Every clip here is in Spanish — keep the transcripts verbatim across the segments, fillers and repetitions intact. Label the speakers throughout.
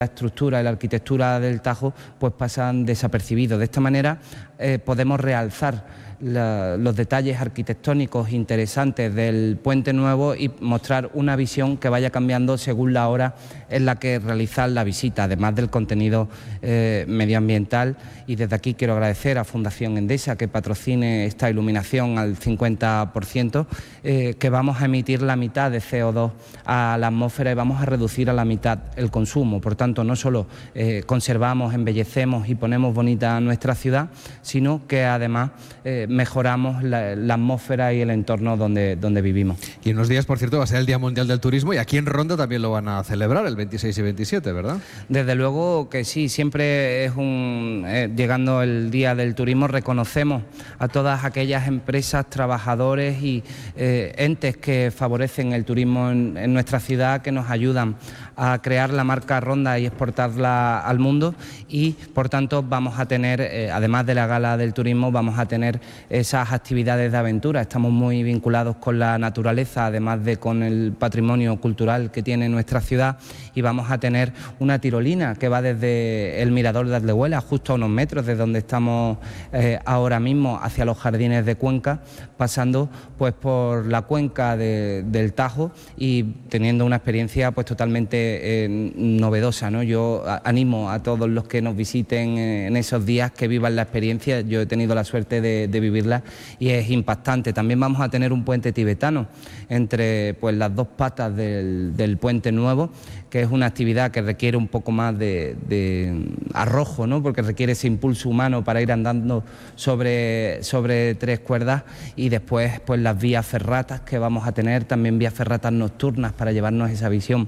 Speaker 1: la estructura y la arquitectura del Tajo pues pasan desapercibidos. De esta manera eh, podemos realzar La, los detalles arquitectónicos interesantes del Puente Nuevo y mostrar una visión que vaya cambiando según la hora en la que realizar la visita, además del contenido eh, medioambiental. Y desde aquí quiero agradecer a Fundación Endesa que patrocine esta iluminación al cincuenta por ciento, eh, que vamos a emitir la mitad de C O dos a la atmósfera y vamos a reducir a la mitad el consumo. Por tanto, no solo eh, conservamos, embellecemos y ponemos bonita nuestra ciudad, sino que además eh, mejoramos la, la atmósfera y el entorno donde, donde vivimos.
Speaker 2: Y en unos días, por cierto, va a ser el Día Mundial del Turismo y aquí en Ronda también lo van a celebrar el veintiséis y veintisiete, ¿verdad?
Speaker 1: Desde luego que sí, siempre es un... Eh, llegando el Día del Turismo reconocemos a todas aquellas empresas, trabajadores y eh, entes que favorecen el turismo en, en nuestra ciudad, que nos ayudan a crear la marca Ronda y exportarla al mundo y por tanto vamos a tener, eh, además de la Gala del Turismo, vamos a tener esas actividades de aventura. Estamos muy vinculados con la naturaleza, además de con el patrimonio cultural que tiene nuestra ciudad, y vamos a tener una tirolina que va desde el Mirador de Aldehuela, justo a unos metros de donde estamos eh, ahora mismo, hacia los jardines de Cuenca, pasando pues por la cuenca de, del Tajo y teniendo una experiencia pues totalmente eh, novedosa, ¿no? Yo a, animo a todos los que nos visiten eh, en esos días que vivan la experiencia. Yo he tenido la suerte de, de vivirla y es impactante. También vamos a tener un puente tibetano entre pues las dos patas del, del Puente Nuevo, que es una actividad que requiere un poco más de, de arrojo, ¿no? Porque requiere ese impulso humano para ir andando sobre, sobre tres cuerdas, y después pues las vías ferratas que vamos a tener, también vías ferratas nocturnas para llevarnos esa visión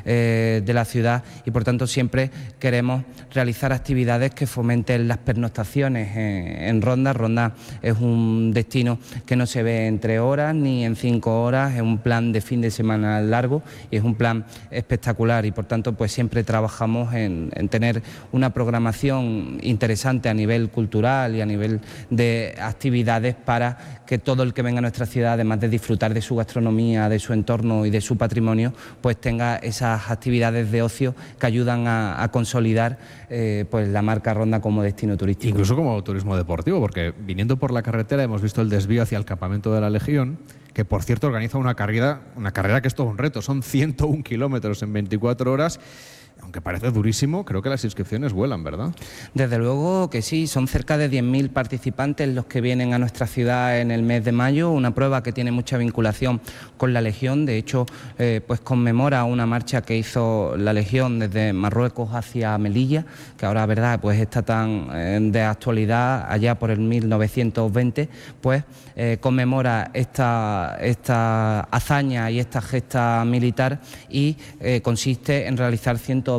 Speaker 1: eh, de la ciudad, y por tanto siempre queremos realizar actividades que fomenten las pernoctaciones en, en Ronda. Ronda es un destino que no se ve en tres horas ni en cinco horas, es un plan de fin de semana largo y es un plan espectacular, y por tanto pues siempre trabajamos en, en tener una programación interesante a nivel cultural y a nivel de actividades para que todo el que venga a nuestra ciudad, además de disfrutar de su gastronomía, de su entorno y de su patrimonio, pues tenga esas actividades de ocio que ayudan a, a consolidar eh, pues la marca Ronda como destino turístico.
Speaker 2: Incluso como turismo deportivo, porque viniendo por la carretera hemos visto el desvío hacia el campamento de la Legión, que por cierto organiza una carrera, una carrera que es todo un reto, son ciento un kilómetros en veinticuatro horas. Aunque parece durísimo, creo que las inscripciones vuelan, ¿verdad?
Speaker 1: Desde luego que sí, son cerca de diez mil participantes los que vienen a nuestra ciudad en el mes de mayo, una prueba que tiene mucha vinculación con la Legión. De hecho, eh, pues conmemora una marcha que hizo la Legión desde Marruecos hacia Melilla, que ahora, verdad, pues está tan eh, de actualidad, allá por el mil novecientos veinte, pues eh, conmemora esta, esta hazaña y esta gesta militar, y eh, consiste en realizar ciento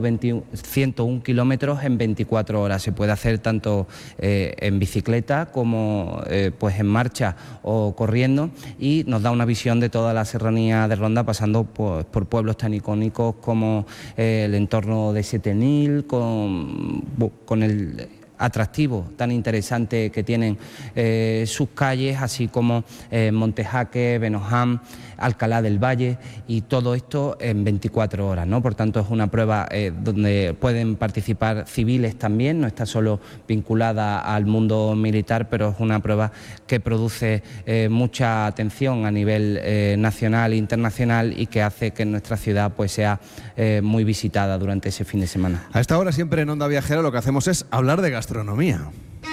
Speaker 1: un kilómetros en veinticuatro horas. Se puede hacer tanto eh, en bicicleta como eh, pues en marcha o corriendo, y nos da una visión de toda la serranía de Ronda, pasando por, por pueblos tan icónicos como eh, el entorno de Setenil, con, con el atractivo tan interesante que tienen eh, sus calles, así como eh, Montejaque, Benojam, Alcalá del Valle, y todo esto en veinticuatro horas, ¿no? Por tanto, es una prueba eh, donde pueden participar civiles también, no está solo vinculada al mundo militar, pero es una prueba que produce eh, mucha atención a nivel eh, nacional e internacional, y que hace que nuestra ciudad pues sea eh, muy visitada durante ese fin de semana.
Speaker 2: A esta hora siempre en Onda Viajera lo que hacemos es hablar de gastronomía.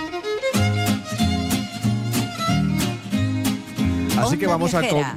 Speaker 2: Así que vamos a comer.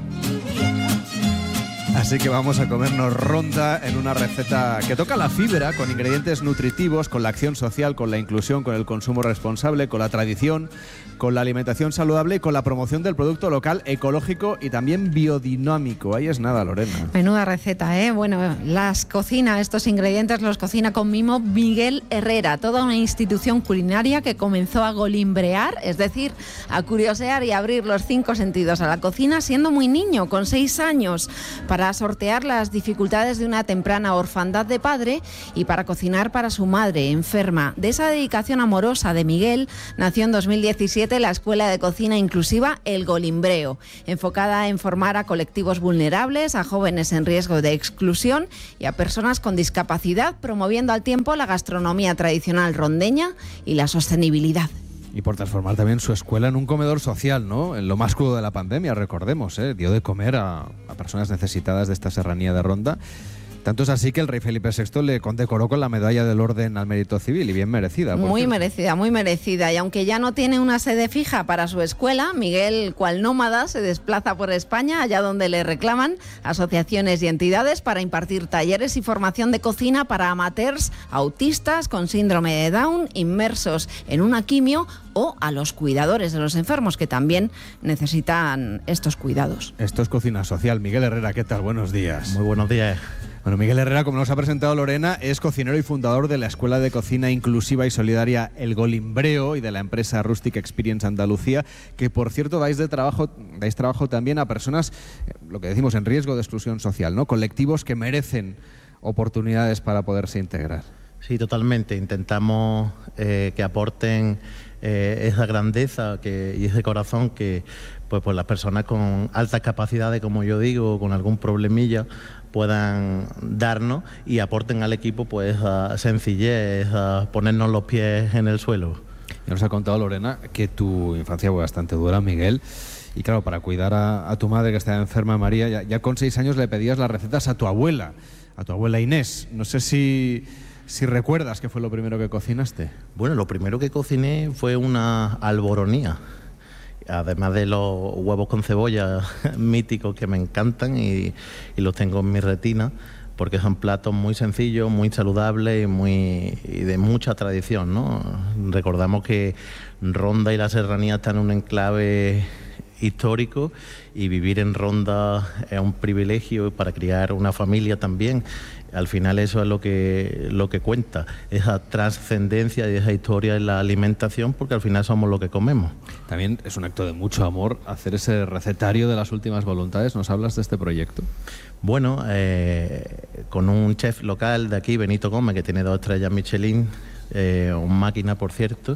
Speaker 2: Así que vamos a comernos Ronda en una receta que toca la fibra, con ingredientes nutritivos, con la acción social, con la inclusión, con el consumo responsable, con la tradición, con la alimentación saludable y con la promoción del producto local, ecológico y también biodinámico. Ahí es nada, Lorena.
Speaker 3: Menuda receta, ¿eh? Bueno, las cocina, estos ingredientes los cocina con mimo Miguel Herrera, toda una institución culinaria que comenzó a golimbrear, es decir, a curiosear y abrir los cinco sentidos a la cocina siendo muy niño, con seis años, para para sortear las dificultades de una temprana orfandad de padre y para cocinar para su madre enferma. De esa dedicación amorosa de Miguel nació en dos mil diecisiete la Escuela de Cocina Inclusiva El Golimbreo, enfocada en formar a colectivos vulnerables, a jóvenes en riesgo de exclusión y a personas con discapacidad, promoviendo al tiempo la gastronomía tradicional rondeña y la sostenibilidad.
Speaker 2: Y por transformar también su escuela en un comedor social, ¿no? En lo más crudo de la pandemia, recordemos, ¿eh? Dio de comer a, a personas necesitadas de esta serranía de Ronda. Tanto es así que el rey Felipe sexto le condecoró con la medalla del Orden al Mérito Civil, y bien merecida.
Speaker 3: Muy merecida, muy merecida. Y aunque ya no tiene una sede fija para su escuela, Miguel, cual nómada, se desplaza por España, allá donde le reclaman asociaciones y entidades para impartir talleres y formación de cocina para amateurs, autistas con síndrome de Down, inmersos en una quimio, o a los cuidadores de los enfermos, que también necesitan estos cuidados.
Speaker 2: Esto es Cocina Social. Miguel Herrera, ¿qué tal? Buenos días.
Speaker 4: Muy buenos días.
Speaker 2: Bueno, Miguel Herrera, como nos ha presentado Lorena, es cocinero y fundador de la Escuela de Cocina Inclusiva y Solidaria El Golimbreo y de la empresa Rustic Experience Andalucía, que por cierto dais, de trabajo, dais trabajo también a personas, lo que decimos, en riesgo de exclusión social, ¿no? Colectivos que merecen oportunidades para poderse integrar.
Speaker 4: Sí, totalmente. Intentamos eh, que aporten eh, esa grandeza que, y ese corazón que pues, pues las personas con altas capacidades, como yo digo, con algún problemilla, puedan darnos y aporten al equipo pues a sencillez, a ponernos los pies en el suelo.
Speaker 2: Ya nos ha contado Lorena que tu infancia fue bastante dura, Miguel, y claro, para cuidar a, a tu madre que estaba enferma, María, ya, ya con seis años le pedías las recetas a tu abuela, a tu abuela Inés. No sé si, si recuerdas qué fue lo primero que cocinaste.
Speaker 4: Bueno, lo primero que cociné fue una alboronía. Además de los huevos con cebolla míticos que me encantan y, y los tengo en mi retina, porque son platos muy sencillos, muy saludables y, muy, y de mucha tradición, ¿no? Recordamos que Ronda y la Serranía están en un enclave histórico y vivir en Ronda es un privilegio para criar una familia también. Al final eso es lo que, lo que cuenta, esa trascendencia y esa historia en la alimentación, porque al final somos lo que comemos.
Speaker 2: También es un acto de mucho amor hacer ese recetario de las últimas voluntades. ¿Nos hablas de este proyecto?
Speaker 4: Bueno, eh, con un chef local de aquí, Benito Gómez, que tiene dos estrellas Michelin, eh, un máquina por cierto.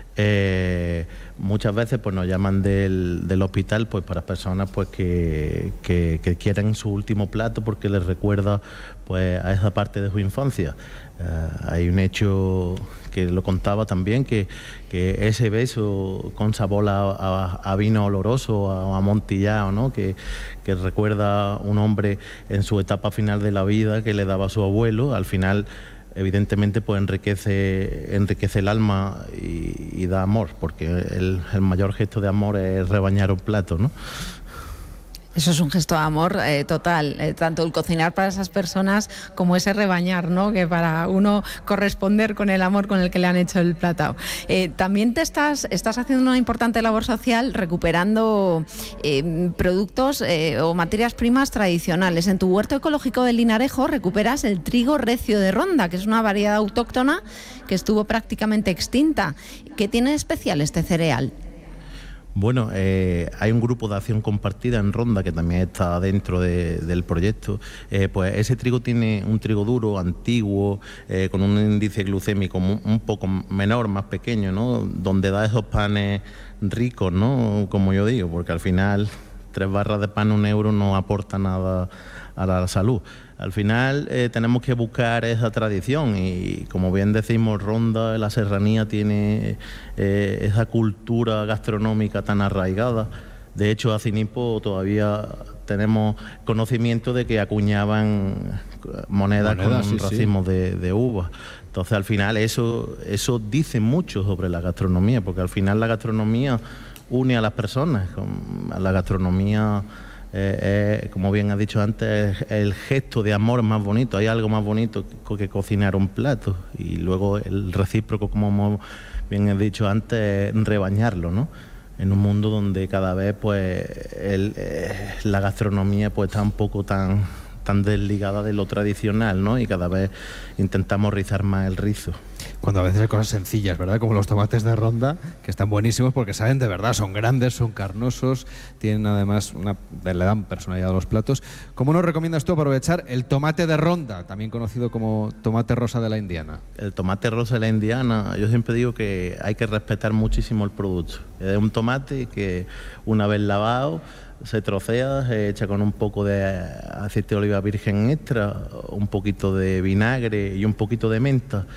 Speaker 4: Eh, muchas veces pues nos llaman del, del hospital pues para personas pues que, que, que quieren su último plato porque les recuerda pues a esa parte de su infancia. Eh, hay un hecho que lo contaba también, que, que ese beso con sabor a, a, a vino oloroso, a, a amontillado, ¿no? que, que recuerda a un hombre en su etapa final de la vida que le daba a su abuelo, al final evidentemente pues enriquece, enriquece el alma y, y da amor, porque el, el mayor gesto de amor es rebañar un plato, ¿no?
Speaker 3: Eso es un gesto de amor eh, total, eh, tanto el cocinar para esas personas como ese rebañar, ¿no? Que para uno corresponder con el amor con el que le han hecho el plato. Eh, también te estás, estás haciendo una importante labor social recuperando eh, productos eh, o materias primas tradicionales. En tu huerto ecológico del Linarejo recuperas el trigo recio de Ronda, que es una variedad autóctona que estuvo prácticamente extinta. ¿Qué tiene de especial este cereal?
Speaker 4: Bueno, eh, hay un grupo de acción compartida en Ronda que también está dentro de, del proyecto. Eh, pues ese trigo tiene un trigo duro, antiguo, eh, con un índice glucémico un, un poco menor, más pequeño, ¿no? Donde da esos panes ricos, ¿no? Como yo digo, porque al final tres barras de pan, un euro, no aporta nada a la salud. Al final eh, tenemos que buscar esa tradición y, como bien decimos, Ronda, la serranía tiene eh, esa cultura gastronómica tan arraigada. De hecho, a Cinipo todavía tenemos conocimiento de que acuñaban monedas, monedas con sí, racimos sí. de, de uvas. Entonces, al final, eso, eso dice mucho sobre la gastronomía, porque al final la gastronomía une a las personas. A la gastronomía... Eh, eh, como bien has dicho antes, el gesto de amor más bonito. Hay algo más bonito que, que cocinar un plato, y luego el recíproco, como bien he dicho antes, rebañarlo, ¿no? En un mundo donde cada vez pues el, eh, la gastronomía pues está un poco tan, tan desligada de lo tradicional, ¿no? Y cada vez intentamos rizar más el rizo.
Speaker 2: Cuando a veces hay cosas sencillas, ¿verdad? Como los tomates de Ronda, que están buenísimos porque saben de verdad, son grandes, son carnosos, tienen además una, le dan personalidad a los platos. ¿Cómo nos recomiendas tú aprovechar el tomate de Ronda, también conocido como tomate rosa de la Indiana?
Speaker 4: El tomate rosa de la Indiana, yo siempre digo que hay que respetar muchísimo el producto. Es un tomate que una vez lavado se trocea, se echa con un poco de aceite de oliva virgen extra, un poquito de vinagre y un poquito de menta